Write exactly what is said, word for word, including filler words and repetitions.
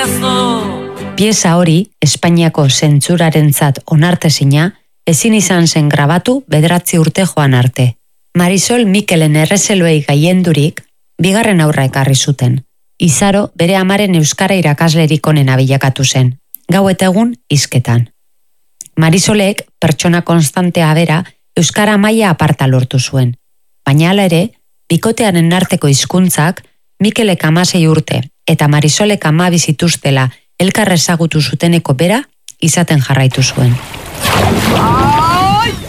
Pieza hori, Espainiako zentsurarentzat onartezina, ezin izan zen grabatu bederatzi urte joan arte. Marisol Mikelen errezeluei gaiendurik, bigarren aurra ekarri zuten. Izaro bere amaren euskara irakaslerik onena bilakatu zen, gau eta egun hizketan. Marisolek pertsona konstantea bera euskara maila aparta lortu zuen. Baina hala ere, bikotearen arteko hizkuntzak Mikelek hamasei urte eta Marisolek hamabi zituztela elkar ezagutu zuteneko bera izaten jarraitu zuen.